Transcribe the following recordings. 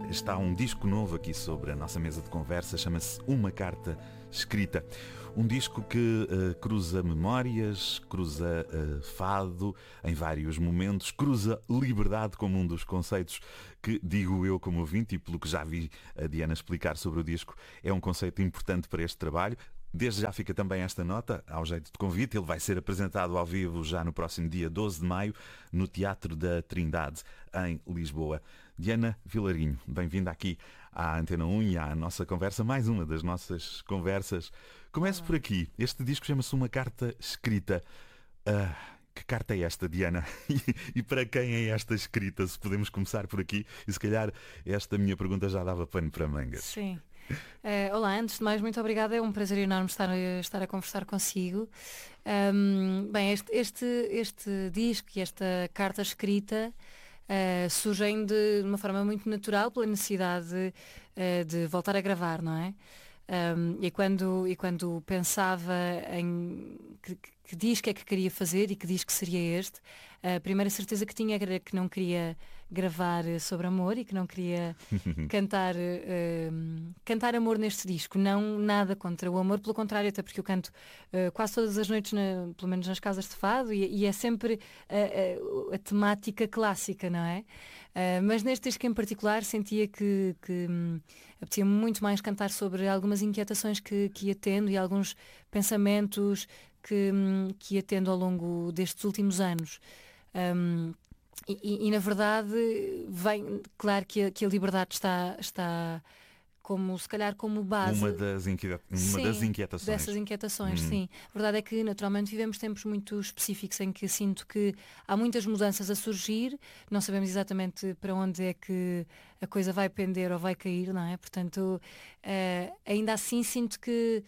Está um disco novo aqui sobre a nossa mesa de conversa, chama-se Uma Carta Escrita. Um disco que cruza memórias, cruza fado em vários momentos, cruza liberdade como um dos conceitos que, digo eu como ouvinte, e pelo que já vi a Diana explicar sobre o disco, é um conceito importante para este trabalho. Desde já fica também esta nota, ao jeito de convite. Ele vai ser apresentado ao vivo já no próximo dia 12 de maio, no Teatro da Trindade, em Lisboa. Diana Vilarinho, bem-vinda aqui à Antena 1 e à nossa conversa, mais uma das nossas conversas. Começo por aqui. Este disco chama-se Uma Carta Escrita. Que carta é esta, Diana? E para quem é esta escrita? Se podemos começar por aqui. E se calhar esta minha pergunta já dava pano para mangas. Sim. Olá, antes de mais, muito obrigada. É um prazer enorme estar a conversar consigo. Bem, este disco e esta carta escrita surgem de uma forma muito natural pela necessidade de voltar a gravar, não é? E quando pensava em que disco é que queria fazer e que disco seria este, a primeira certeza que tinha era que não queria gravar sobre amor e que não queria cantar amor neste disco. Não nada contra o amor, pelo contrário, até porque eu canto quase todas as noites, pelo menos nas casas de fado, e é sempre a temática clássica, não é? Mas neste disco em particular sentia que apetecia muito mais cantar sobre algumas inquietações que ia tendo e alguns pensamentos que ia tendo ao longo destes últimos anos. Na verdade, vem, claro que a liberdade está como, se calhar, como base. Uma das inquietações. Dessas inquietações, sim. A verdade é que, naturalmente, vivemos tempos muito específicos em que sinto que há muitas mudanças a surgir, não sabemos exatamente para onde é que a coisa vai pender ou vai cair, não é? Portanto, ainda assim sinto que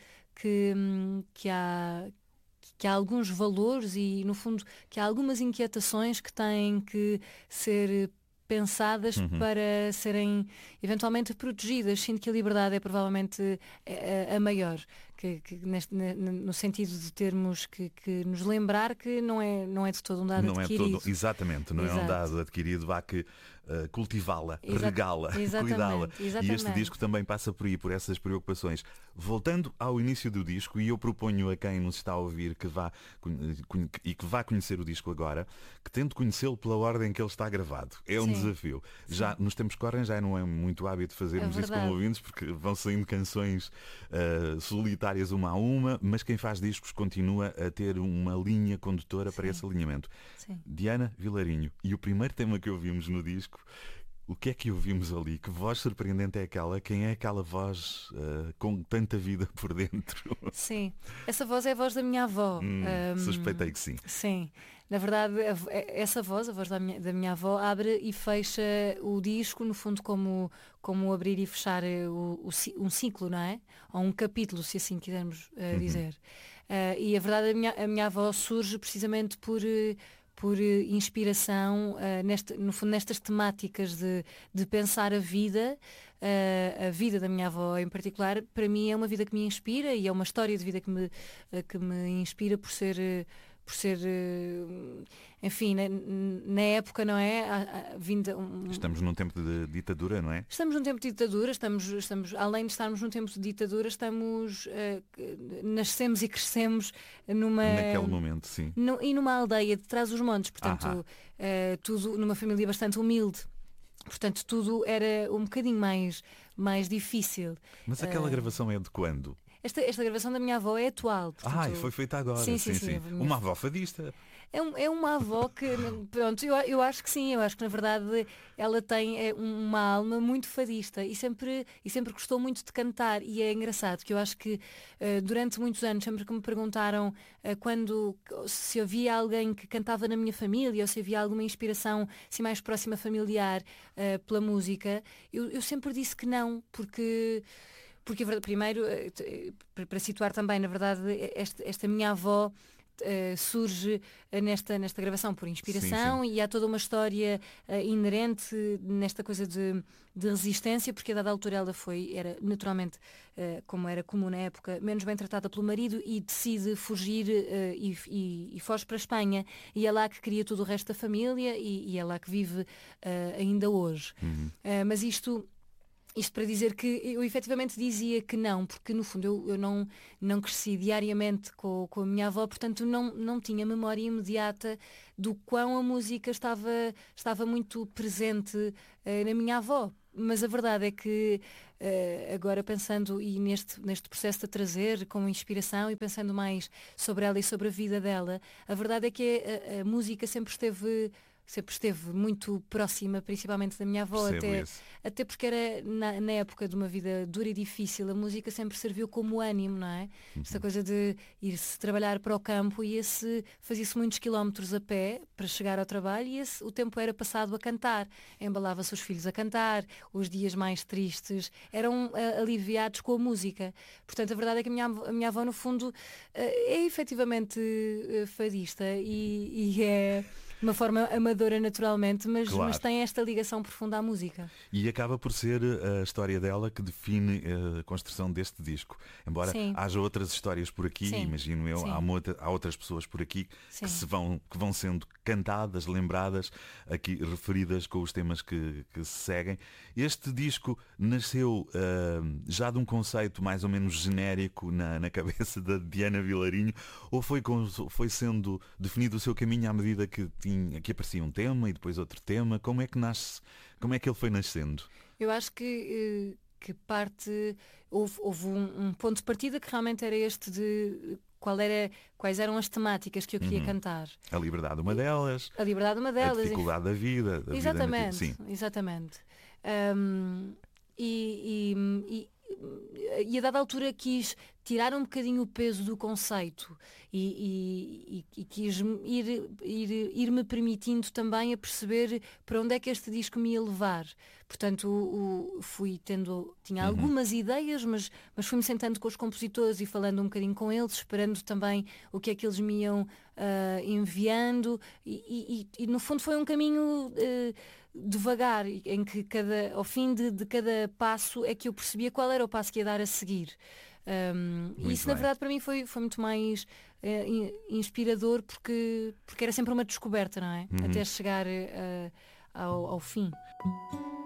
há alguns valores e, no fundo, que há algumas inquietações que têm que ser pensadas para serem eventualmente protegidas. Sinto que a liberdade é provavelmente a maior, no sentido de termos que nos lembrar que não é de todo um dado adquirido. Exatamente, não Exato. É um dado adquirido, há que cultivá-la, regá-la, exatamente, cuidá-la. exatamente. E este disco também passa por essas preocupações. Voltando ao início do disco, e eu proponho a quem nos está a ouvir que vá conhecer o disco agora, que tente conhecê-lo pela ordem que ele está gravado. É um desafio. Sim. Já nos tempos que correm já não é muito hábito fazermos isso como ouvintes, porque vão saindo canções solitárias uma a uma, mas quem faz discos continua a ter uma linha condutora para esse alinhamento. Sim. Diana Vilarinho, e o primeiro tema que ouvimos no disco, o que é que ouvimos ali? Que voz surpreendente é aquela? Quem é aquela voz com tanta vida por dentro? Sim, essa voz é a voz da minha avó. Suspeitei que sim. Sim, na verdade essa voz, a voz da minha avó, abre e fecha o disco, no fundo como abrir e fechar um ciclo, não é? Ou um capítulo, se assim quisermos dizer. E a verdade, a minha avó surge precisamente por inspiração, no fundo, nestas temáticas de pensar a vida da minha avó em particular. Para mim é uma vida que me inspira e é uma história de vida que me inspira por ser enfim, na época, não é? Estamos num tempo de ditadura, não é? Estamos num tempo de ditadura, estamos além de estarmos num tempo de ditadura, nascemos e crescemos naquele momento, sim. E numa aldeia de Trás-os-Montes, portanto, tudo numa família bastante humilde. Portanto, tudo era um bocadinho mais difícil. Mas aquela gravação é de quando? Esta gravação da minha avó é atual. Portanto, foi feita agora. Sim. Uma avó fadista. É uma avó que, pronto, eu acho que sim, eu acho que na verdade ela tem uma alma muito fadista e sempre gostou muito de cantar, e é engraçado que eu acho que durante muitos anos, sempre que me perguntaram se havia alguém que cantava na minha família ou se havia alguma inspiração assim, mais próxima familiar pela música, eu sempre disse que não, porque primeiro, para situar também, na verdade, esta minha avó surge nesta gravação por inspiração. Sim. E há toda uma história inerente nesta coisa de resistência, porque a dada altura ela era naturalmente, como era comum na época, menos bem tratada pelo marido e decide fugir e foge para a Espanha, e é lá que cria todo o resto da família e é lá que vive ainda hoje. Mas isto Isto para dizer que eu efetivamente dizia que não, porque no fundo eu não cresci diariamente com a minha avó, portanto não tinha memória imediata do quão a música estava muito presente na minha avó. Mas a verdade é que agora pensando e neste processo de a trazer como inspiração e pensando mais sobre ela e sobre a vida dela, a verdade é que a música sempre esteve muito próxima, principalmente da minha avó, até porque era na época de uma vida dura e difícil, a música sempre serviu como ânimo, não é? Esta coisa de ir-se trabalhar para o campo e fazia-se muitos quilómetros a pé para chegar ao trabalho e o tempo era passado a cantar. Embalava-se os filhos a cantar, os dias mais tristes eram aliviados com a música. Portanto, a verdade é que a minha avó, no fundo, é efetivamente fadista e é de uma forma amadora naturalmente, mas tem esta ligação profunda à música. E acaba por ser a história dela que define a construção deste disco. Embora haja outras histórias por aqui, imagino eu, há outras pessoas por aqui que vão sendo cantadas, lembradas, aqui referidas com os temas que se seguem. Este disco nasceu já de um conceito mais ou menos genérico na cabeça da Diana Vilarinho, ou foi sendo definido o seu caminho à medida que aparecia um tema e depois outro tema? Como é que ele foi nascendo? Eu acho que houve um ponto de partida que realmente era este de quais eram as temáticas que eu queria cantar. A liberdade uma delas. A liberdade uma delas. A dificuldade da vida. Exatamente. Exatamente. E a dada altura quis tirar um bocadinho o peso do conceito e quis ir-me permitindo também a perceber para onde é que este disco me ia levar. Portanto, tinha algumas ideias, mas fui-me sentando com os compositores e falando um bocadinho com eles, esperando também o que é que eles me iam enviando e no fundo foi um caminho devagar, em que ao fim de cada passo é que eu percebia qual era o passo que ia dar a seguir. E isso, na verdade, para mim foi muito mais inspirador porque era sempre uma descoberta, não é? Até chegar ao fim.